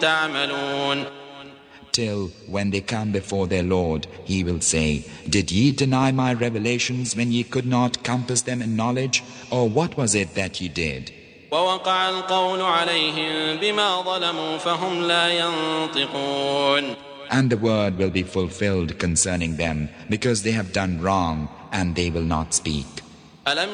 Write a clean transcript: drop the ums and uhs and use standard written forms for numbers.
تعملون. Till when they come before their Lord, He will say, Did ye deny my revelations when ye could not compass them in knowledge? Or what was it that ye did? ووقع القول عليهم بما ظلموا فهم لا ينطقون. And the word will be fulfilled concerning them, because they have done wrong, and they will not speak.